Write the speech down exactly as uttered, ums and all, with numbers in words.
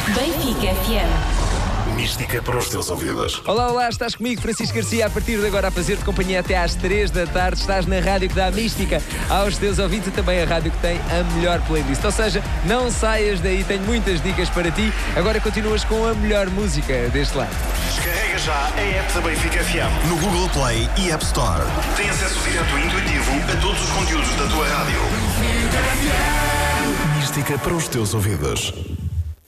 Benfica F M. Mística para os teus ouvidos. Olá, olá, estás comigo, Francisco Garcia, a partir de agora a fazer-te companhia até às três da tarde. Estás na rádio que dá a mística aos teus ouvintes e também a rádio que tem a melhor playlist. Ou seja, não saias daí, tenho muitas dicas para ti. Agora continuas com a melhor música deste lado. Descarrega já a app da Benfica F M no Google Play e App Store. Tem acesso direto e intuitivo a todos os conteúdos da tua rádio. Mística para os teus ouvidos.